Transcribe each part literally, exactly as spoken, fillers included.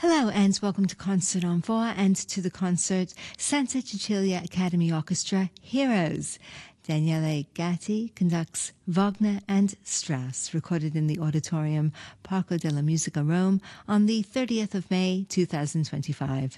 Hello and welcome to Concert on Four and to the concert Santa Cecilia Academy Orchestra Heroes. Daniele Gatti conducts Wagner and Strauss, recorded in the Auditorium Parco della Musica, Rome on the thirtieth of May two thousand twenty-five.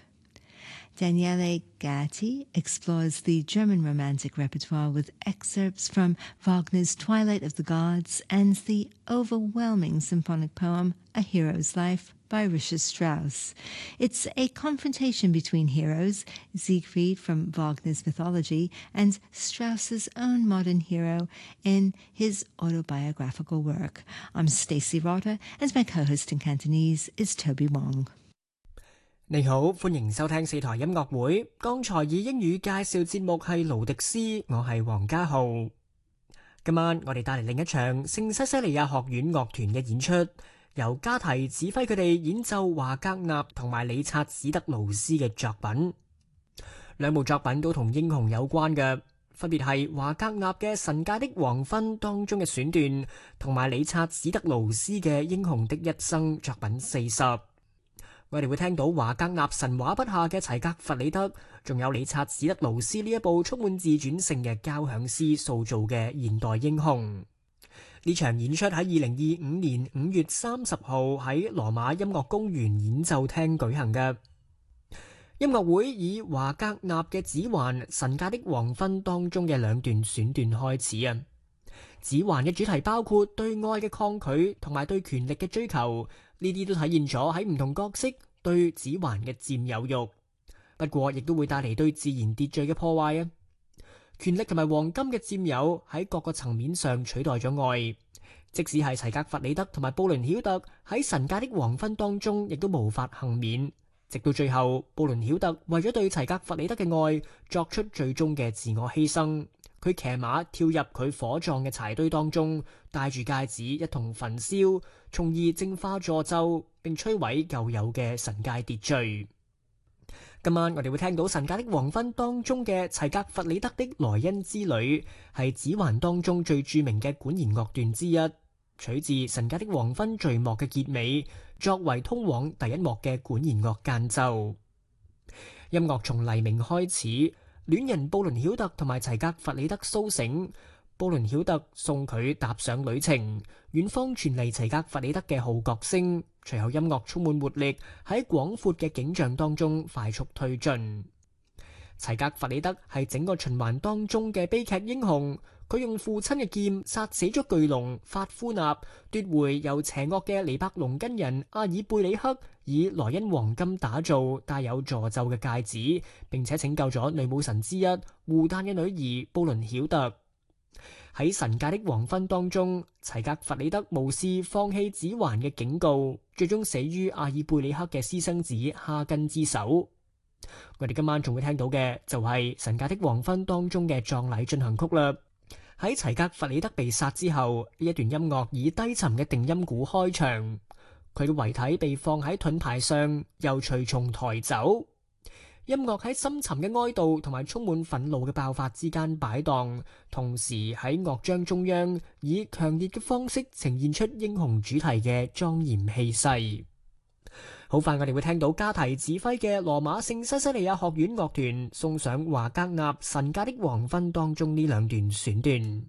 Daniele Gatti explores the German Romantic repertoire with excerpts from Wagner's Twilight of the Gods and the overwhelming symphonic poem A Hero's Life by Richard Strauss. It's a confrontation between heroes, Siegfried from Wagner's mythology and Strauss's own modern hero in his autobiographical work. I'm Stacey Rotter and my co-host in Cantonese is Toby Wong. 你好，歡迎收聽四台音樂會。剛才以英語介紹節目係勞迪斯，我係黃家浩。今晚我哋帶嚟另一場聖西西利亞學院樂團嘅演出，由加提指揮佢哋演奏華格納同埋理察史特勞斯嘅作品。兩部作品都同英雄有關嘅，分別係華格納嘅《神界的黃昏》當中嘅選段，同埋理察史特勞斯嘅《英雄的一生》作品四十。我哋會聽到華格納神話筆下嘅齊格弗里德，仲有理察史特勞斯呢一部充滿自傳性嘅交響詩塑造嘅現代英雄。呢場演出喺二零二五年五月三十號喺羅馬音樂公園演奏廳舉行嘅。音樂會以華格納嘅指環《神界的黃昏》當中嘅兩段選段開始啊。指環嘅主題包括對愛嘅抗拒同埋對權力嘅追求，呢啲都體現咗喺唔同角色對指環嘅佔有欲。不過亦都會帶嚟對自然秩序嘅破壞啊！權力同埋黃金嘅佔有喺各個層面上取代咗愛，即使係齊格弗里德同埋布倫曉特喺神界的黃昏當中，亦都無法幸免。直到最後，布倫曉特為咗對齊格弗里德嘅愛作出最終嘅自我犧牲。佢騎馬跳入佢火葬嘅柴堆當中，帶住戒指一同焚燒，從而淨化詛咒並摧毀舊有嘅神界秩序。今晚我哋會聽到《神界的黃昏》當中嘅齊格弗里德的萊茵之旅，係指環當中最著名嘅管弦樂段之一，取自《神界的黃昏》序幕嘅結尾，作為通往第一幕嘅管弦樂間奏。音樂從黎明開始。戀人布倫曉特同埋齊格弗里德蘇醒，布倫曉特送佢踏上旅程，遠方傳嚟齊格弗里德嘅號角聲，隨後音樂充滿活力，喺廣闊嘅景象當中快速推進。齊格弗里德係整個循環當中嘅悲劇英雄，佢用父親嘅劍殺死咗巨龍法夫納，奪回由邪惡嘅尼伯龍根人阿爾貝里克以萊茵黃金打造帶有詛咒嘅戒指，並且拯救咗女武神之一胡旦嘅女兒布倫曉特。喺神界的黃昏當中，齊格弗里德無視放棄指環嘅警告，最終死於阿爾貝里克嘅私生子哈根之手。我哋今晚仲會聽到嘅就係神界的黃昏當中嘅葬禮進行曲啦。喺齊格弗里德被殺之後，呢一段音樂以低沉嘅定音鼓開場，佢嘅遺體被放喺盾牌上，又隨從抬走。音樂喺深沉嘅哀悼同埋充滿憤怒嘅爆發之間擺盪，同時喺樂章中央以強烈嘅方式呈現出英雄主題嘅莊嚴氣勢。好快我哋會聽到加提指揮嘅羅馬聖西西利亞學院樂團送上華格納《神界的黃昏》當中呢兩段選段。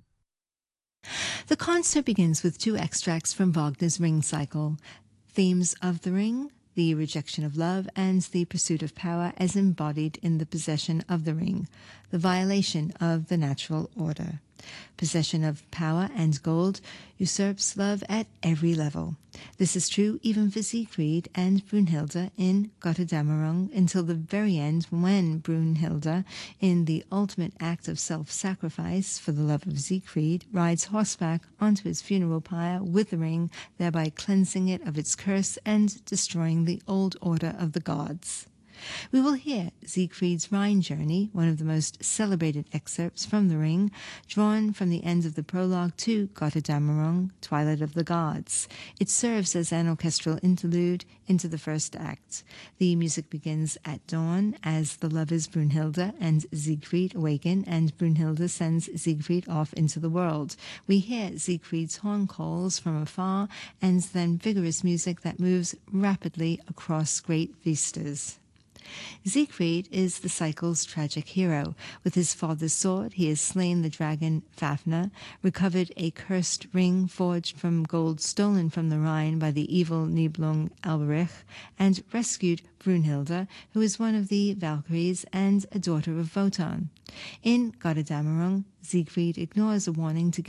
The concert begins with two extracts from Wagner's Ring Cycle, themes of the ring, the rejection of love, and the pursuit of power as embodied in the possession of the ring, the violation of the natural order. Possession of power and gold usurps love at every level. This is true even for Siegfried and Brunhilde in Götterdämmerung until the very end, when Brunhilde, in the ultimate act of self-sacrifice for the love of Siegfried, rides horseback onto his funeral pyre with the ring, thereby cleansing it of its curse and destroying the old order of the gods. We will hear Siegfried's Rhine journey, one of the most celebrated excerpts from The Ring, drawn from the end of the prologue to Götterdämmerung, Twilight of the Gods. It serves as an orchestral interlude into the first act. The music begins at dawn as the lovers Brunhilde and Siegfried awaken, and Brunhilde sends Siegfried off into the world. We hear Siegfried's horn calls from afar, and then vigorous music that moves rapidly across great vistas. Siegfried is the cycle's tragic hero. With his father's sword, he has slain the dragon Fafner, recovered a cursed ring forged from gold stolen from the Rhine by the evil Nibelung Alberich, and rescued Brunhilde, who is one of the Valkyries and a daughter of Wotan. In Götterdämmerung, Siegfried ignores a warning to